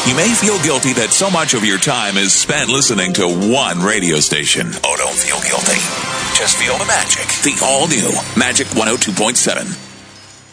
You may feel guilty that so much of your time is spent listening to one radio station. Oh, don't feel guilty. Just feel the magic. The all-new Magic 102.7.